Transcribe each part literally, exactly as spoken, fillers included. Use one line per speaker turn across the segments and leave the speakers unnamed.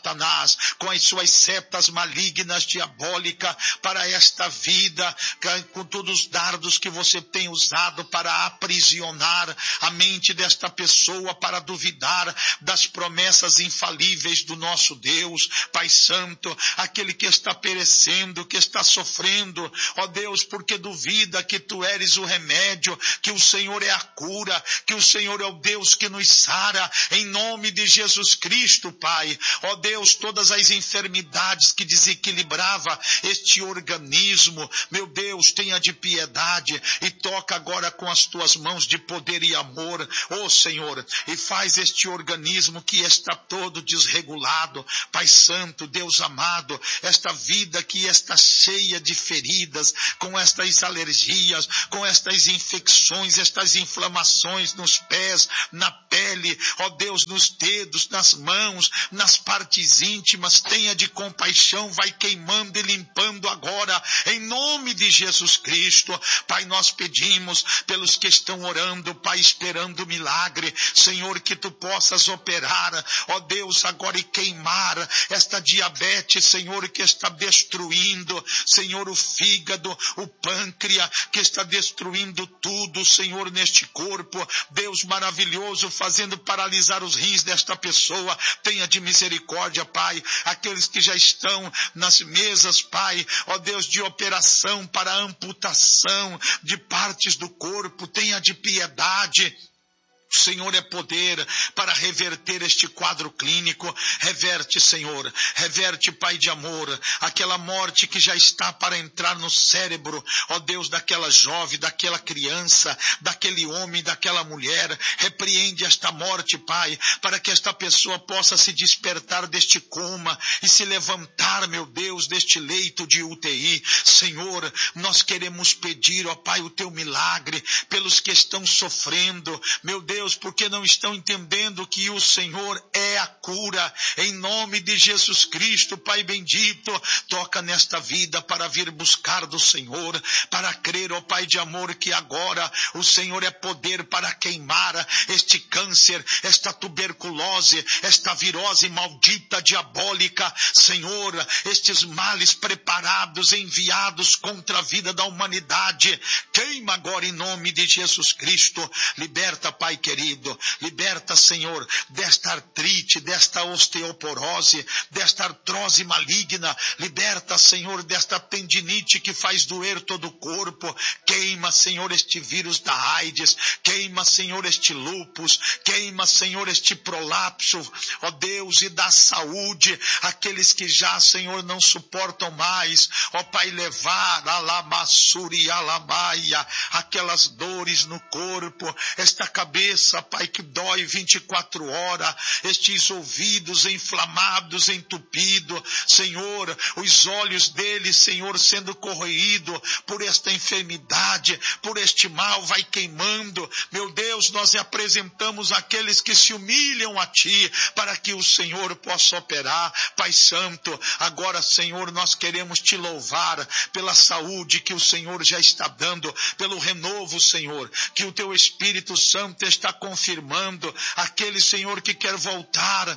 Satanás, com as suas setas malignas, diabólicas, para esta vida, com todos os dardos que você tem usado para aprisionar a mente desta pessoa, para duvidar das promessas infalíveis do nosso Deus. Pai Santo, aquele que está perecendo, que está sofrendo, ó Deus, porque duvida que tu eres o remédio, que o Senhor é a cura, que o Senhor é o Deus que nos sara, em nome de Jesus Cristo, Pai. Ó Deus, todas as enfermidades que desequilibrava este organismo, meu Deus, tenha de piedade e toca agora com as tuas mãos de poder e amor, ó Senhor, e faz este organismo que está todo desregulado, Pai Santo, Deus amado, esta vida que está cheia de feridas, com estas alergias, com estas infecções, estas inflamações nos pés, na pele, ó Deus, nos dedos, nas mãos, nas partes íntimas, tenha de compaixão, vai queimando e limpando agora, em nome de Jesus Cristo. Pai, nós pedimos pelos que estão orando, Pai, esperando o milagre, Senhor, que tu possas operar, ó Deus, agora e queimar esta diabetes, Senhor, que está destruindo, Senhor, o fígado, o pâncreas, que está destruindo tudo, Senhor, neste corpo, Deus maravilhoso, fazendo paralisar os rins desta pessoa, tenha de misericórdia, Pai, aqueles que já estão nas mesas, Pai, ó Deus, de operação para amputação de partes do corpo, tenha de piedade. O Senhor é poder para reverter este quadro clínico. Reverte, Senhor, reverte, Pai de amor, aquela morte que já está para entrar no cérebro, ó Deus, daquela jovem, daquela criança, daquele homem, daquela mulher. Repreende esta morte, Pai, para que esta pessoa possa se despertar deste coma e se levantar, meu Deus, deste leito de U T I. Senhor, nós queremos pedir, ó Pai, o teu milagre pelos que estão sofrendo, meu Deus, Deus, porque não estão entendendo que o Senhor é a cura, em nome de Jesus Cristo, Pai bendito, toca nesta vida para vir buscar do Senhor, para crer, ó Pai de amor, que agora o Senhor é poder para queimar este câncer, esta tuberculose, esta virose maldita, diabólica, Senhor, estes males preparados, enviados contra a vida da humanidade, queima agora em nome de Jesus Cristo, liberta, Pai querido, liberta, Senhor, desta artrite, desta osteoporose, desta artrose maligna, liberta, Senhor, desta tendinite que faz doer todo o corpo, queima, Senhor, este vírus da AIDS, queima, Senhor, este lúpus, queima, Senhor, este prolapso, ó Deus, e dá saúde àqueles que já, Senhor, não suportam mais, ó Pai, levar alamassuri, alamaia, aquelas dores no corpo, esta cabeça, Pai, que dói vinte e quatro horas, estes ouvidos inflamados, entupidos, Senhor, os olhos deles, Senhor, sendo corroídos por esta enfermidade, por este mal, vai queimando, meu Deus, nós apresentamos aqueles que se humilham a Ti, para que o Senhor possa operar, Pai Santo, agora, Senhor, nós queremos Te louvar pela saúde que o Senhor já está dando, pelo renovo, Senhor, que o Teu Espírito Santo está confirmando, aquele, Senhor, que quer voltar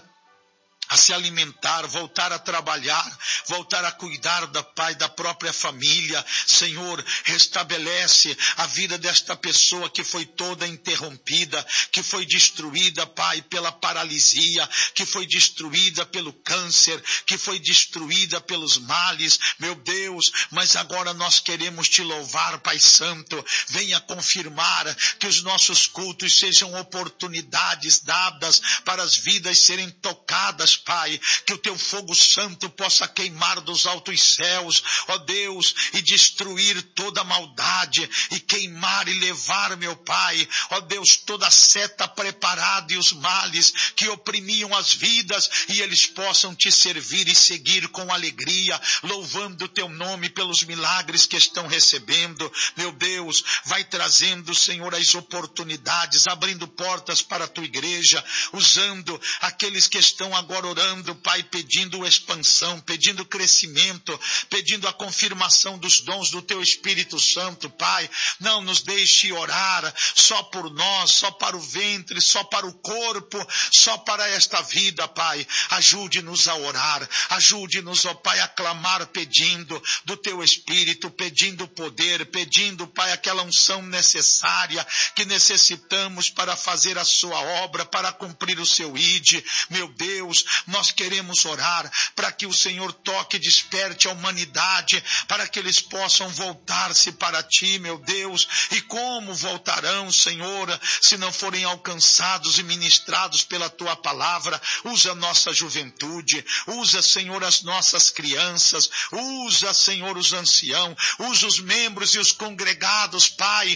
a se alimentar, voltar a trabalhar, voltar a cuidar da Pai, da própria família. Senhor, restabelece a vida desta pessoa que foi toda interrompida, que foi destruída, Pai, pela paralisia, que foi destruída pelo câncer, que foi destruída pelos males, meu Deus, mas agora nós queremos Te louvar, Pai Santo, venha confirmar que os nossos cultos sejam oportunidades dadas para as vidas serem tocadas, Pai, que o Teu fogo santo possa queimar dos altos céus, ó Deus, e destruir toda a maldade, e queimar e levar, meu Pai, ó Deus, toda a seta preparada e os males que oprimiam as vidas, e eles possam Te servir e seguir com alegria, louvando o Teu nome pelos milagres que estão recebendo. Meu Deus, vai trazendo, Senhor, as oportunidades, abrindo portas para a Tua igreja, usando aqueles que estão agora agora orando, Pai, pedindo expansão, pedindo crescimento, pedindo a confirmação dos dons do Teu Espírito Santo, Pai. Não nos deixe orar só por nós, só para o ventre, só para o corpo, só para esta vida, Pai. Ajude-nos a orar, ajude-nos, ó Pai, a clamar pedindo do Teu Espírito, pedindo poder, pedindo, Pai, aquela unção necessária que necessitamos para fazer a Sua obra, para cumprir o Seu I D. Meu Deus, nós queremos orar para que o Senhor toque e desperte a humanidade, para que eles possam voltar-se para Ti, meu Deus. E como voltarão, Senhor, se não forem alcançados e ministrados pela Tua palavra? Usa a nossa juventude, usa, Senhor, as nossas crianças, usa, Senhor, os anciãos, usa os membros e os congregados, Pai,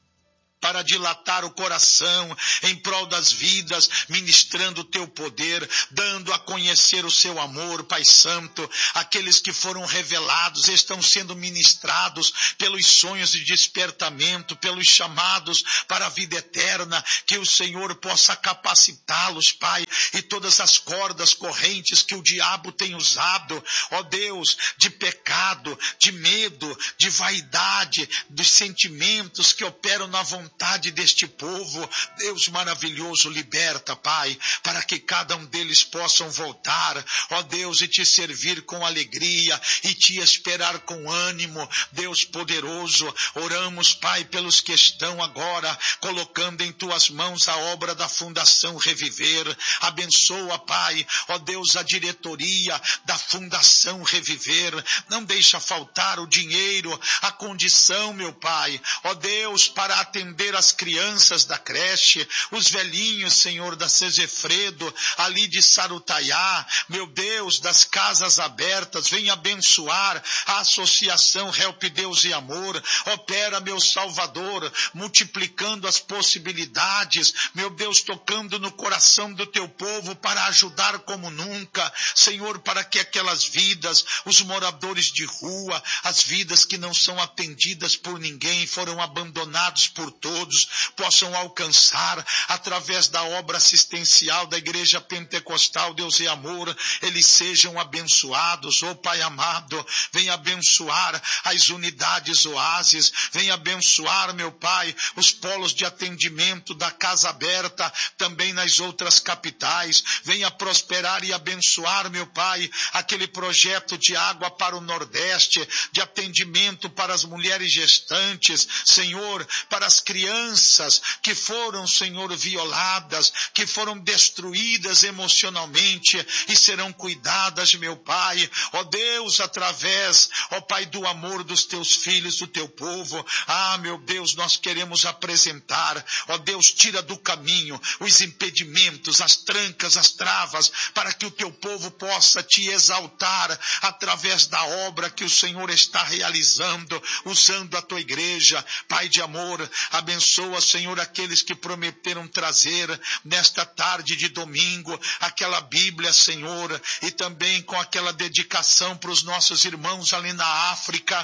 para dilatar o coração em prol das vidas, ministrando o Teu poder, dando a conhecer o Seu amor, Pai Santo. Aqueles que foram revelados estão sendo ministrados pelos sonhos de despertamento, pelos chamados para a vida eterna, que o Senhor possa capacitá-los, Pai, e todas as cordas correntes que o diabo tem usado, ó Deus, de pecado, de medo, de vaidade, dos sentimentos que operam na vontade deste povo. Deus maravilhoso, liberta, Pai, para que cada um deles possam voltar, ó Deus, e Te servir com alegria e Te esperar com ânimo. Deus poderoso, oramos, Pai, pelos que estão agora colocando em Tuas mãos a obra da Fundação Reviver. Abençoa, Pai, ó Deus, a diretoria da Fundação Reviver. Não deixa faltar o dinheiro, a condição, meu Pai, ó Deus, para atender as crianças da creche, os velhinhos, Senhor, da Segefredo, ali de Sarutaiá, meu Deus, das casas abertas. Vem abençoar a associação Help Deus e Amor. Opera, meu Salvador, multiplicando as possibilidades, meu Deus, tocando no coração do Teu povo para ajudar como nunca, Senhor, para que aquelas vidas, os moradores de rua, as vidas que não são atendidas por ninguém, foram abandonados por todos, possam alcançar através da obra assistencial da Igreja Pentecostal Deus e Amor, eles sejam abençoados. Ó Pai amado, vem abençoar as unidades oásis, vem abençoar, meu Pai, os polos de atendimento da Casa Aberta, também nas outras capitais. Venha prosperar e abençoar, meu Pai, aquele projeto de água para o Nordeste, de atendimento para as mulheres gestantes, Senhor, para as crianças que foram, Senhor, violadas, que foram destruídas emocionalmente e serão cuidadas, meu Pai, ó Deus, através, ó Pai, do amor dos Teus filhos, do Teu povo. Ah, meu Deus, nós queremos apresentar, ó Deus, tira do caminho os impedimentos, as trancas, as travas, para que o Teu povo possa Te exaltar através da obra que o Senhor está realizando, usando a Tua igreja. Pai de amor, abençoa, Senhor, aqueles que prometeram trazer nesta tarde de domingo aquela Bíblia, Senhor, e também com aquela dedicação para os nossos irmãos ali na África,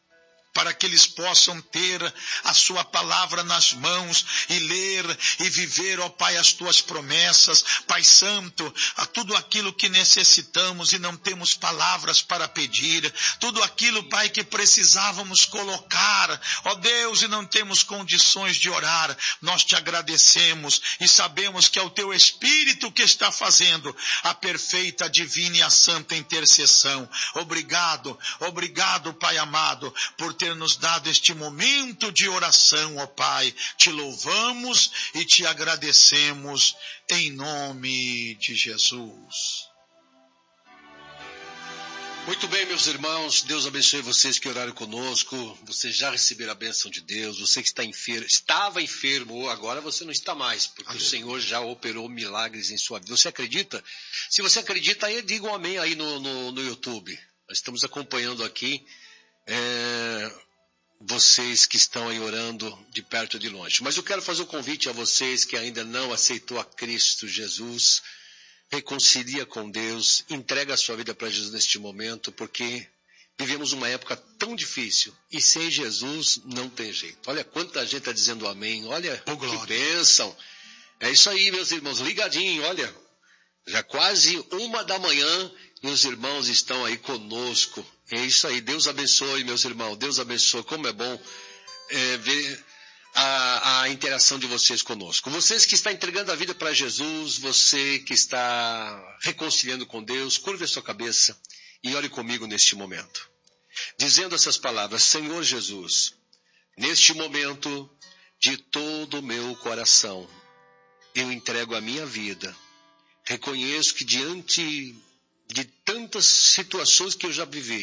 para que eles possam ter a Sua palavra nas mãos e ler e viver, ó Pai, as Tuas promessas. Pai Santo, a tudo aquilo que necessitamos e não temos palavras para pedir, tudo aquilo, Pai, que precisávamos colocar, ó Deus, e não temos condições de orar, nós Te agradecemos e sabemos que é o Teu Espírito que está fazendo a perfeita, a divina e a santa intercessão. Obrigado, obrigado, Pai amado, por ter nos dado este momento de oração, ó Pai. Te louvamos e Te agradecemos em nome de Jesus.
Muito bem, meus irmãos, Deus abençoe vocês que oraram conosco. Vocês já receberam a bênção de Deus. Você que está enfermo, estava enfermo, agora você não está mais, porque Aleluia. O Senhor já operou milagres em sua vida. Você acredita? Se você acredita, aí diga um amém aí no, no, no YouTube. Nós estamos acompanhando aqui É, vocês que estão aí orando de perto e de longe. Mas eu quero fazer um convite a vocês que ainda não aceitou a Cristo Jesus. Reconcilia com Deus, entrega a sua vida para Jesus neste momento, porque vivemos uma época tão difícil e sem Jesus não tem jeito. Olha quanta gente está dizendo amém, olha oh, que bênção. É isso aí, meus irmãos, ligadinho, olha. Já quase uma da manhã e os irmãos estão aí conosco. É isso aí. Deus abençoe, meus irmãos. Deus abençoe. Como é bom é, ver a, a interação de vocês conosco. Vocês que estão entregando a vida para Jesus, você que está reconciliando com Deus, curve a sua cabeça e ore comigo neste momento. Dizendo essas palavras: Senhor Jesus, neste momento, de todo o meu coração, eu entrego a minha vida. Reconheço que diante de tantas situações que eu já vivi,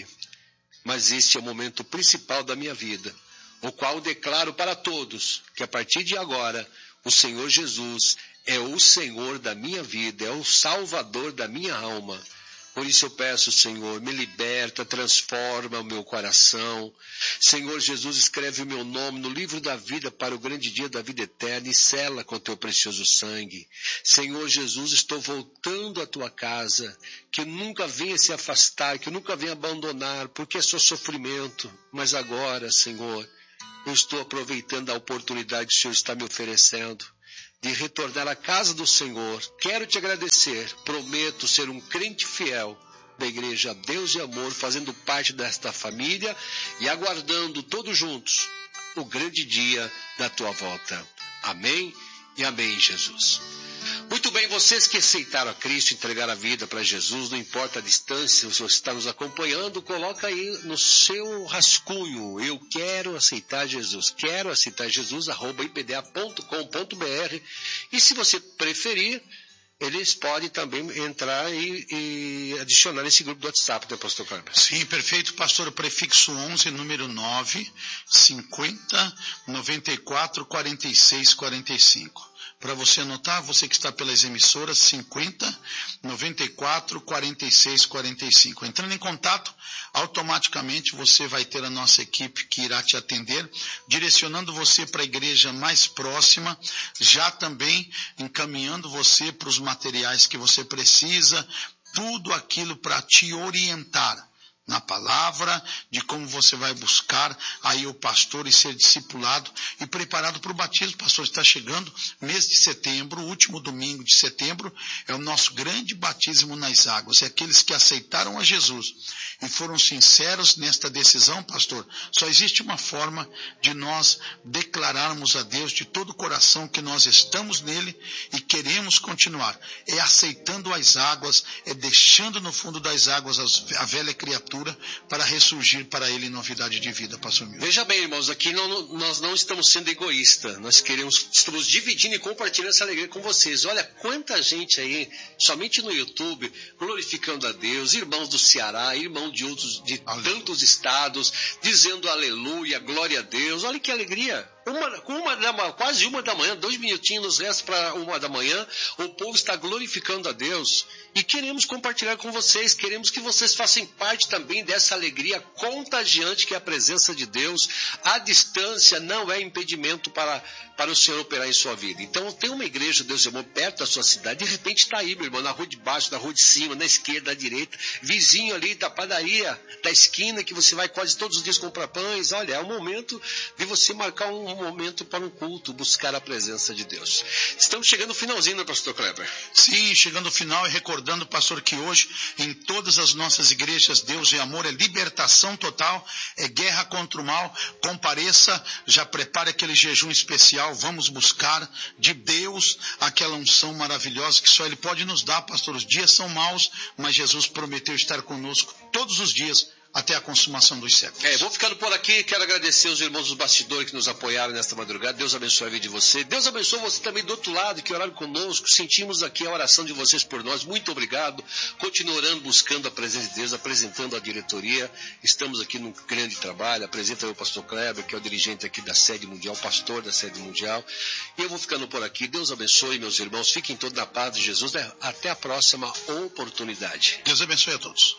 mas este é o momento principal da minha vida, o qual declaro para todos que a partir de agora, o Senhor Jesus é o Senhor da minha vida, é o Salvador da minha alma. Por isso eu peço, Senhor, me liberta, transforma o meu coração. Senhor Jesus, escreve o meu nome no livro da vida para o grande dia da vida eterna e sela com teu precioso sangue. Senhor Jesus, estou voltando à tua casa, que nunca venha se afastar, que nunca venha abandonar, porque é só sofrimento. Mas agora, Senhor, eu estou aproveitando a oportunidade que o Senhor está me oferecendo de retornar à casa do Senhor. Quero te agradecer, prometo ser um crente fiel da Igreja Deus e Amor, fazendo parte desta família e aguardando todos juntos o grande dia da tua volta. Amém e amém, Jesus. Muito bem, vocês que aceitaram a Cristo, entregaram a vida para Jesus, não importa a distância, se você está nos acompanhando, coloca aí no seu rascunho: eu quero aceitar Jesus, quero aceitar Jesus, arroba i p d a ponto com ponto b r. E se você preferir, eles podem também entrar e, e adicionar esse grupo do WhatsApp, né, pastor Kleber?
Sim, perfeito, pastor. O prefixo onze, número nove, cinquenta, noventa e quatro, quarenta e seis, quarenta e cinco. Para você anotar, você que está pelas emissoras, cinquenta, noventa e quatro, quarenta e seis, quarenta e cinco. Entrando em contato, automaticamente você vai ter a nossa equipe que irá te atender, direcionando você para a igreja mais próxima, já também encaminhando você para os materiais que você precisa, tudo aquilo para te orientar na palavra, de como você vai buscar aí o pastor e ser discipulado e preparado para o batismo. O pastor está chegando, mês de setembro, o último domingo de setembro, é o nosso grande batismo nas águas. É aqueles que aceitaram a Jesus e foram sinceros nesta decisão, pastor. Só existe uma forma de nós declararmos a Deus de todo o coração que nós estamos nele e queremos continuar. É aceitando as águas, é deixando no fundo das águas a velha criatura para ressurgir para ele em novidade de vida, pastor Milton.
Veja bem, irmãos, aqui não, nós não estamos sendo egoístas, nós queremos, estamos dividindo e compartilhando essa alegria com vocês. Olha quanta gente aí, somente no YouTube, glorificando a Deus, irmãos do Ceará, irmãos de outros, de aleluia, tantos estados, dizendo aleluia, glória a Deus. Olha que alegria. Uma, uma da, quase uma da manhã, dois minutinhos nos resta para uma da manhã, o povo está glorificando a Deus e queremos compartilhar com vocês, queremos que vocês façam parte também dessa alegria contagiante que é a presença de Deus. A distância não é impedimento para, para o Senhor operar em sua vida. Então tem uma igreja, Deus e Amor, perto da sua cidade, de repente está aí, meu irmão, na rua de baixo, na rua de cima, na esquerda, na direita, vizinho ali da padaria, da esquina, que você vai quase todos os dias comprar pães. Olha, é o momento de você marcar um momento para um culto, buscar a presença de Deus. Estamos chegando no finalzinho, né, pastor Kleber?
Sim, chegando ao final e recordando, pastor, que hoje em todas as nossas igrejas Deus e Amor é libertação total, é guerra contra o mal. Compareça, já prepare aquele jejum especial, vamos buscar de Deus aquela unção maravilhosa que só Ele pode nos dar, pastor. Os dias são maus, mas Jesus prometeu estar conosco todos os dias até a consumação dos séculos.
É, vou ficando por aqui, quero agradecer os irmãos dos bastidores que nos apoiaram nesta madrugada. Deus abençoe a vida de você. Deus abençoe você também do outro lado, que oraram conosco. Sentimos aqui a oração de vocês por nós. Muito obrigado. Continue orando, buscando a presença de Deus, apresentando a diretoria. Estamos aqui num grande trabalho. Apresenta o pastor Kleber, que é o dirigente aqui da sede mundial, pastor da sede mundial. E eu vou ficando por aqui. Deus abençoe, meus irmãos. Fiquem todos na paz de Jesus. Até a próxima oportunidade.
Deus abençoe a todos.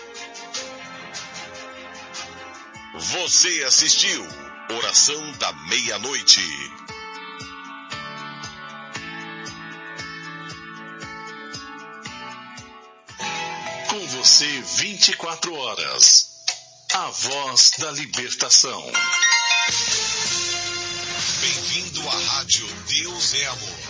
Você assistiu Oração da Meia-Noite. Com você vinte e quatro horas. A voz da libertação. Bem-vindo à Rádio Deus é Amor.